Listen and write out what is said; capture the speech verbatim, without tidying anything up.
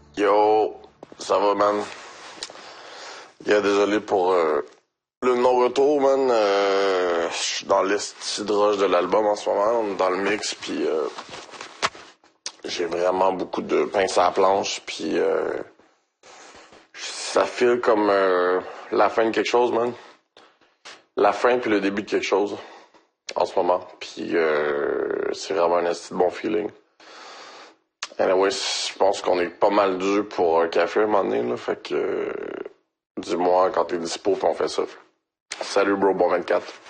Yo, ça va, man? Yeah, désolé pour euh, le non-retour, man. Euh, Je suis dans l'esti de rush de l'album en ce moment. On est dans le mix, puis euh, j'ai vraiment beaucoup de pince à la planche, puis euh, ça file comme euh, la fin de quelque chose, man. La fin puis le début de quelque chose en ce moment. Puis euh, c'est vraiment un esti de bon feeling. Anyway, je pense qu'on est pas mal dû pour un café à un moment donné, là. Fait que euh, dis-moi quand t'es dispo, puis on fait ça. Salut, bro, bon vingt-quatre.